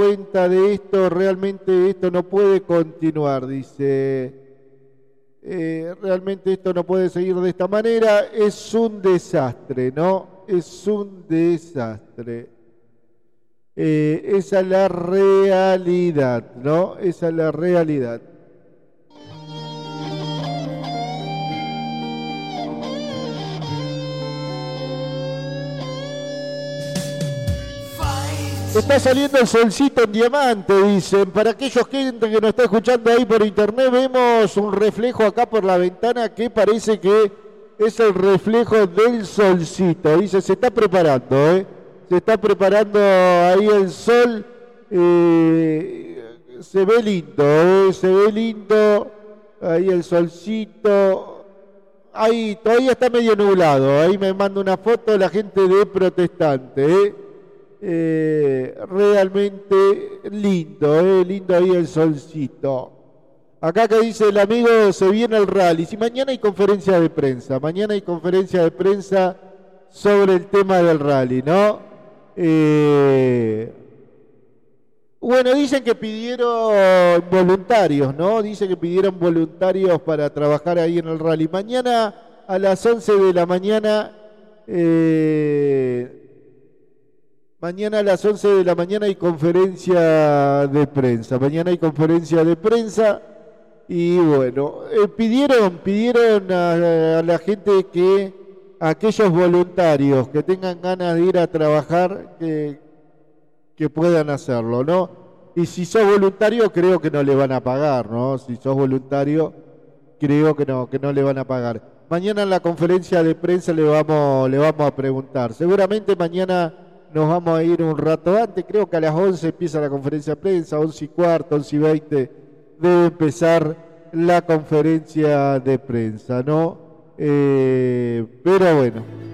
cuenta de esto, realmente esto no puede continuar, dice. Realmente esto no puede seguir de esta manera, es un desastre, ¿no? Es un desastre. Esa es la realidad, ¿no? Esa es la realidad. Está saliendo el solcito en diamante, dicen. Para aquellos que nos está escuchando ahí por internet, vemos un reflejo acá por la ventana que parece que es el reflejo del solcito. Dice, se está preparando, ¿eh? Se está preparando ahí el sol. Se ve lindo, ¿eh? Se ve lindo. Ahí el solcito. Ahí todavía está medio nublado. Ahí me manda una foto la gente de Protestante, ¿eh? Realmente lindo, lindo ahí el solcito. Acá que dice el amigo, se viene el rally. Si mañana hay conferencia de prensa, mañana hay conferencia de prensa sobre el tema del rally, ¿no? Bueno, dicen que pidieron voluntarios, ¿no? Dicen que pidieron voluntarios para trabajar ahí en el rally. Mañana a las 11 de la mañana... Mañana a las 11 de la mañana hay conferencia de prensa. Mañana hay conferencia de prensa. Y bueno, pidieron a la gente que aquellos voluntarios que tengan ganas de ir a trabajar, que puedan hacerlo, ¿no? Y si sos voluntario, creo que no le van a pagar, ¿no? Si sos voluntario, creo que no le van a pagar. Mañana en la conferencia de prensa le vamos a preguntar. Seguramente mañana nos vamos a ir un rato antes, creo que a las 11 empieza la conferencia de prensa, 11:15, 11:20 debe empezar la conferencia de prensa, ¿no? Pero bueno.